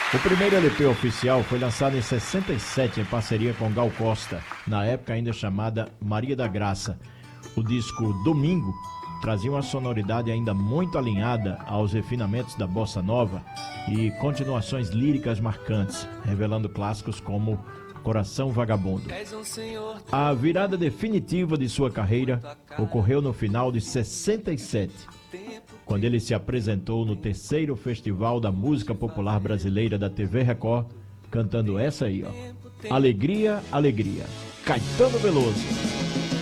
O primeiro LP oficial foi lançado em 67 em parceria com Gal Costa, na época ainda chamada Maria da Graça. O disco Domingo trazia uma sonoridade ainda muito alinhada aos refinamentos da bossa nova e continuações líricas marcantes, revelando clássicos como Coração Vagabundo. A virada definitiva de sua carreira ocorreu no final de 67, quando ele se apresentou no terceiro Festival da Música Popular Brasileira da TV Record, cantando essa aí, ó. Alegria, Alegria, Caetano Veloso.